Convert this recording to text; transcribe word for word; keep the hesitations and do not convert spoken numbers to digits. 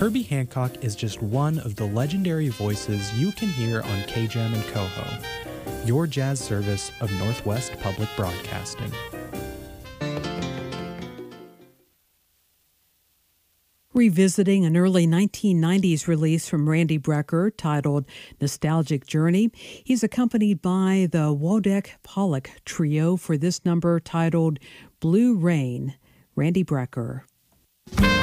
Herbie Hancock is just one of the legendary voices you can hear on K J A M and Coho, your jazz service of Northwest Public Broadcasting. Revisiting an early nineteen nineties release from Randy Brecker titled Nostalgic Journey, he's accompanied by the Wodek Pollock Trio for this number titled Blue Rain. Randy Brecker.